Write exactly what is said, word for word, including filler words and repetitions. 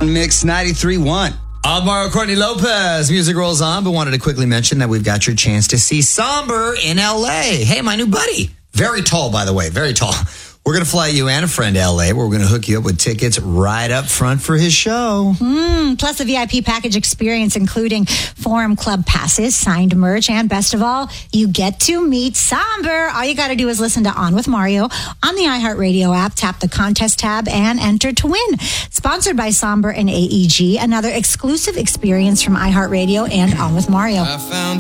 Mix ninety-three point one. I'm Mario Courtney Lopez. Music rolls on, but wanted to quickly mention that we've got your chance to see Somber in L A. Hey, my new buddy. Very tall, by the way. Very tall. We're going to fly you and a friend to L A, where we're going to hook you up with tickets right up front for his show. Mm, plus a V I P package experience, including Forum Club passes, signed merch, and best of all, you get to meet Somber. All you got to do is listen to On with Mario on the iHeartRadio app, tap the contest tab, and enter to win. Sponsored by Somber and A E G, another exclusive experience from iHeartRadio and On with Mario. I found